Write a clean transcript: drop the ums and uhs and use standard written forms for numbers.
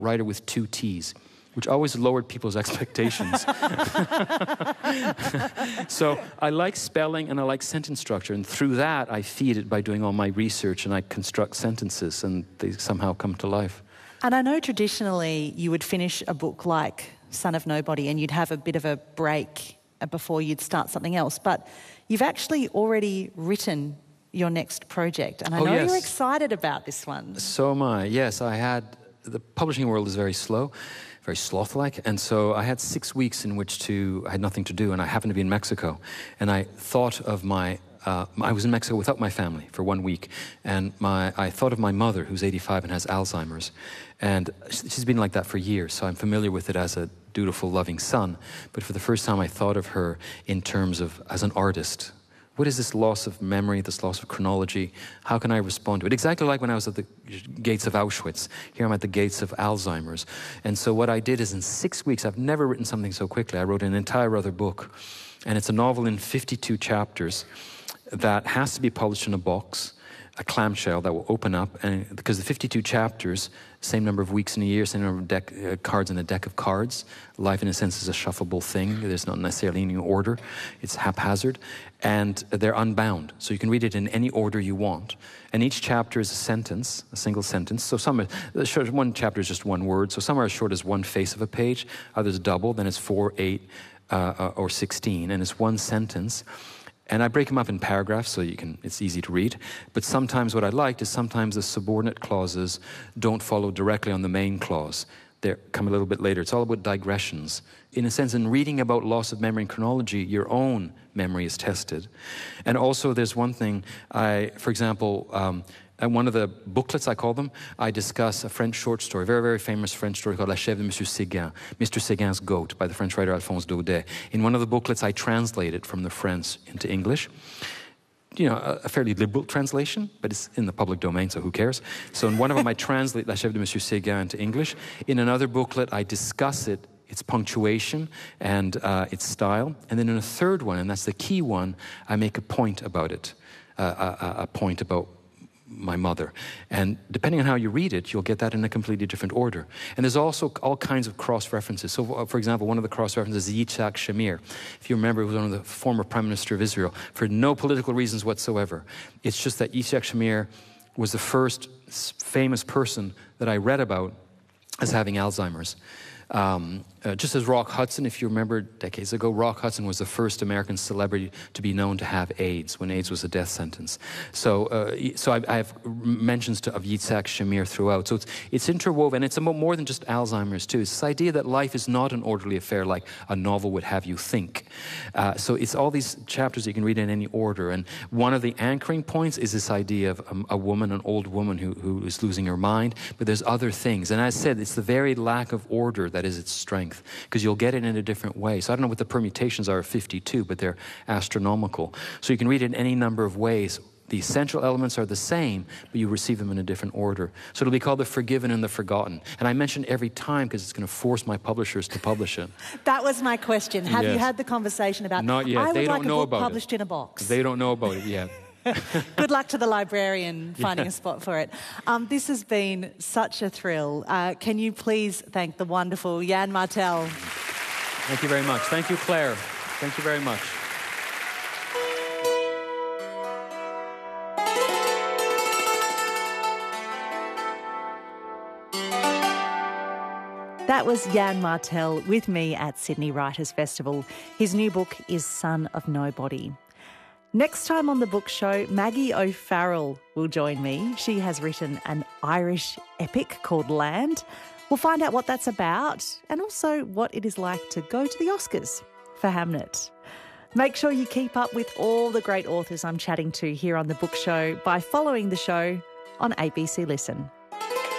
writer with 2 T's, which always lowered people's expectations. So I like spelling and I like sentence structure, and through that I feed it by doing all my research, and I construct sentences and they somehow come to life. And I know traditionally you would finish a book like Son of Nobody and you'd have a bit of a break before you'd start something else, but you've actually already written your next project, and I know you're excited about this one. So am I. Yes, the publishing world is very slow, very sloth-like, and so I had 6 weeks in which I had nothing to do, and I happened to be in Mexico, and I thought of I was in Mexico without my family for 1 week, and I thought of my mother, who's 85 and has Alzheimer's, and she's been like that for years, so I'm familiar with it as a dutiful, loving son, but for the first time I thought of her in terms of as an artist. What is this loss of memory, this loss of chronology? How can I respond to it? Exactly like when I was at the gates of Auschwitz. Here I'm at the gates of Alzheimer's. And so what I did is in 6 weeks, I've never written something so quickly. I wrote an entire other book. And it's a novel in 52 chapters that has to be published in a box, a clamshell that will open up, and because the 52 chapters, same number of weeks in a year, same number of cards in a deck of cards. Life, in a sense, is a shuffleable thing. There's not necessarily any order. It's haphazard, and they're unbound. So you can read it in any order you want. And each chapter is a sentence, a single sentence. So one chapter is just one word. So some are as short as one face of a page. Others double. Then it's 4, 8, or 16, and it's one sentence. And I break them up in paragraphs so it's easy to read. But sometimes what I liked is sometimes the subordinate clauses don't follow directly on the main clause. They come a little bit later. It's all about digressions. In a sense, in reading about loss of memory and chronology, your own memory is tested. And also there's one thing, for example, and one of the booklets, I call them, I discuss a French short story, very, very famous French story called La Chèvre de Monsieur Séguin, Mr. Séguin's Goat, by the French writer Alphonse Daudet. In one of the booklets, I translate it from the French into English. You know, a fairly liberal translation, but it's in the public domain, so who cares? So in one of them, I translate La Chèvre de Monsieur Séguin into English. In another booklet, I discuss its punctuation and its style. And then in a third one, and that's the key one, I make a point about it, a point about my mother. And depending on how you read it, you'll get that in a completely different order. And there's also all kinds of cross-references. So, for example, one of the cross-references is Yitzhak Shamir. If you remember, he was one of the former Prime Minister of Israel for no political reasons whatsoever. It's just that Yitzhak Shamir was the first famous person that I read about as having Alzheimer's. Just as Rock Hudson, if you remember decades ago, Rock Hudson was the first American celebrity to be known to have AIDS, when AIDS was a death sentence. So I have mentions of Yitzhak Shamir throughout. So it's interwoven, and it's about more than just Alzheimer's too. It's this idea that life is not an orderly affair like a novel would have you think. So it's all these chapters you can read in any order. And one of the anchoring points is this idea of a woman, an old woman who is losing her mind. But there's other things. And as I said, it's the very lack of order that is its strength, because you'll get it in a different way. So I don't know what the permutations are of 52, but they're astronomical. So you can read it in any number of ways. The essential elements are the same, but you receive them in a different order. So it'll be called The Forgiven and the Forgotten. And I mention every time because it's going to force my publishers to publish it. That was my question. Have you had the conversation about, not yet. I they would don't like know a book about published it. in a box? They don't know about it yet. Good luck to the librarian finding a spot for it. This has been such a thrill. Can you please thank the wonderful Yann Martel? Thank you very much. Thank you, Claire. Thank you very much. That was Yann Martel with me at Sydney Writers' Festival. His new book is Son of Nobody. Next time on The Book Show, Maggie O'Farrell will join me. She has written an Irish epic called Land. We'll find out what that's about and also what it is like to go to the Oscars for Hamnet. Make sure you keep up with all the great authors I'm chatting to here on The Book Show by following the show on ABC Listen.